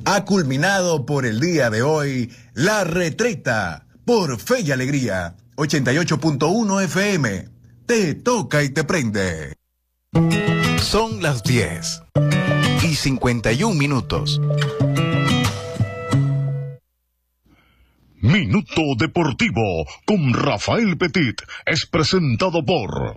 Ha culminado por el día de hoy La Retreta por Fe y Alegría 88.1 FM. Te toca y te prende. Son las 10:51. Minuto Deportivo con Rafael Petit es presentado por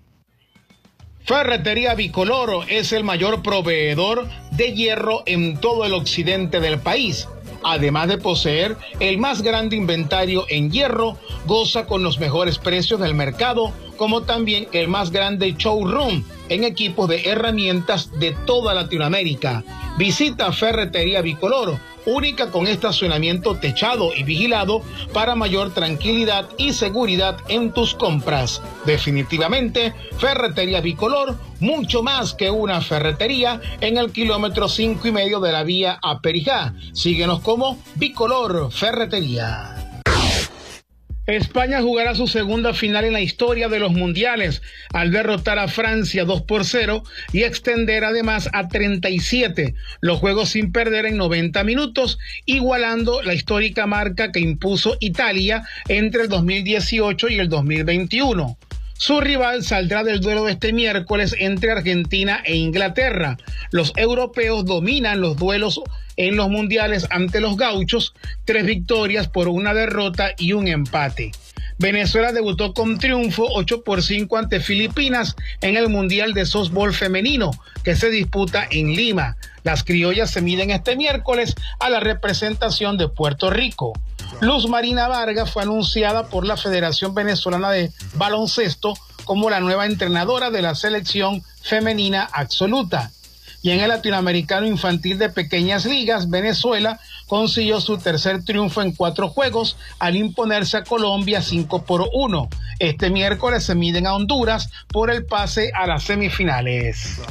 Ferretería Bicolor. Es el mayor proveedor de hierro en todo el occidente del país. Además de poseer el más grande inventario en hierro, goza con los mejores precios del mercado, como también el más grande showroom en equipos de herramientas de toda Latinoamérica. Visita Ferretería Bicolor, única con estacionamiento techado y vigilado para mayor tranquilidad y seguridad en tus compras. Definitivamente, Ferretería Bicolor, mucho más que una ferretería, en el kilómetro 5.5 de la vía a Perijá. Síguenos como Bicolor Ferretería. España jugará su segunda final en la historia de los mundiales al derrotar a Francia 2-0 y extender además a 37 los juegos sin perder en 90 minutos, igualando la histórica marca que impuso Italia entre el 2018 y el 2021. Su rival saldrá del duelo de este miércoles entre Argentina e Inglaterra. Los europeos dominan los duelos en los mundiales ante los gauchos, 3 victorias por 1 derrota y 1 empate. Venezuela debutó con triunfo 8-5 ante Filipinas en el Mundial de Softball Femenino, que se disputa en Lima. Las criollas se miden este miércoles a la representación de Puerto Rico. Luz Marina Vargas fue anunciada por la Federación Venezolana de Baloncesto como la nueva entrenadora de la selección femenina absoluta. Y en el Latinoamericano Infantil de Pequeñas Ligas, Venezuela consiguió su tercer triunfo en 4 juegos al imponerse a Colombia 5-1. Este miércoles se miden a Honduras por el pase a las semifinales.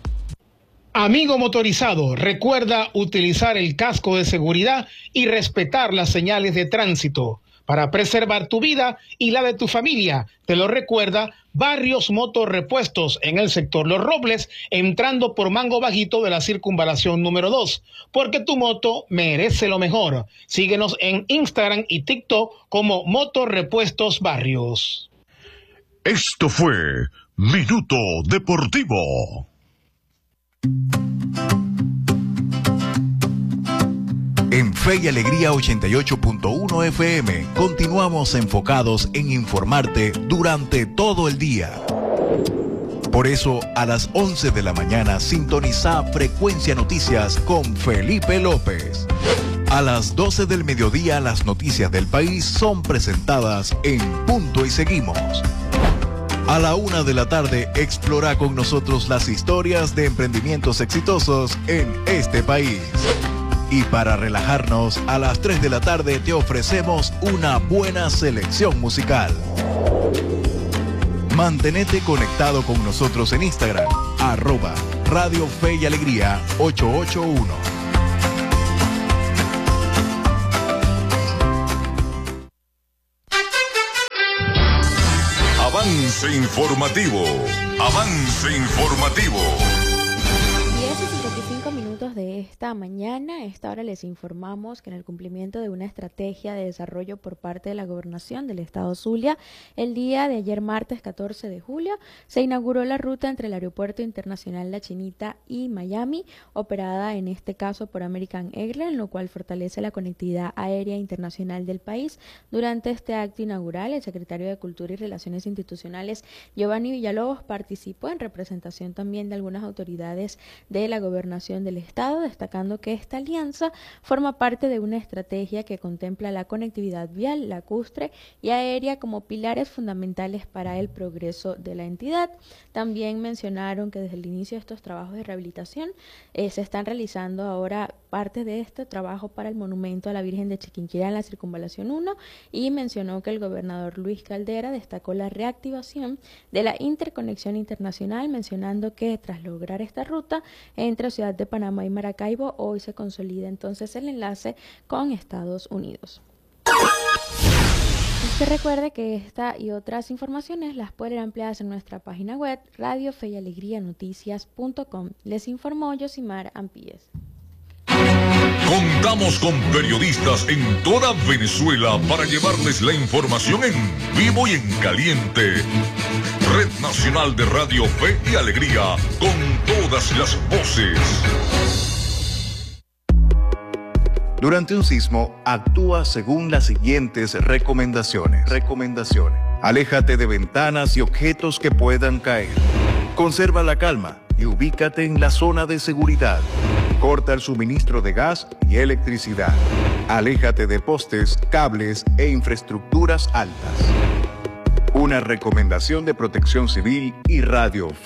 Amigo motorizado, recuerda utilizar el casco de seguridad y respetar las señales de tránsito para preservar tu vida y la de tu familia. Te lo recuerda Barrios Motorrepuestos en el sector Los Robles, entrando por Mango Bajito de la circunvalación número 2, porque tu moto merece lo mejor. Síguenos en Instagram y TikTok como Motorrepuestos Barrios. Esto fue Minuto Deportivo. En Fe y Alegría 88.1 FM continuamos enfocados en informarte durante todo el día. Por eso, a las 11 de la mañana sintoniza Frecuencia Noticias con Felipe López. A las 12 del mediodía las noticias del país son presentadas en Punto y Seguimos. A la 1 de la tarde explora con nosotros las historias de emprendimientos exitosos en este país. Y para relajarnos, a las 3 de la tarde te ofrecemos una buena selección musical. Mantenete conectado con nosotros en Instagram, @Radio Fe y Alegría 881. Avance informativo. Avance informativo. 10:55 de esta mañana. A esta hora les informamos que en el cumplimiento de una estrategia de desarrollo por parte de la Gobernación del Estado Zulia, el día de ayer martes 14 de julio, se inauguró la ruta entre el Aeropuerto Internacional La Chinita y Miami, operada en este caso por American Airlines, lo cual fortalece la conectividad aérea internacional del país. Durante este acto inaugural, el secretario de Cultura y Relaciones Institucionales, Giovanni Villalobos, participó en representación también de algunas autoridades de la Gobernación del Estado, destacando que esta alianza forma parte de una estrategia que contempla la conectividad vial, lacustre y aérea como pilares fundamentales para el progreso de la entidad. También mencionaron que desde el inicio de estos trabajos de rehabilitación se están realizando ahora parte de este trabajo para el monumento a la Virgen de Chiquinquirá en la Circunvalación 1, y mencionó que el gobernador Luis Caldera destacó la reactivación de la interconexión internacional, mencionando que tras lograr esta ruta entre Ciudad de Panamá y Maracaibo, hoy se consolida entonces el enlace con Estados Unidos. Usted recuerde que esta y otras informaciones las pueden ver ampliadas en nuestra página web radiofeyalegrianoticias.com. Les informó Yosimar Ampíes. Contamos con periodistas en toda Venezuela para llevarles la información en vivo y en caliente. Red Nacional de Radio Fe y Alegría, con todas las voces. Durante un sismo, actúa según las siguientes recomendaciones. Aléjate de ventanas y objetos que puedan caer. Conserva la calma y ubícate en la zona de seguridad. Corta el suministro de gas y electricidad. Aléjate de postes, cables e infraestructuras altas. Una recomendación de Protección Civil y Radio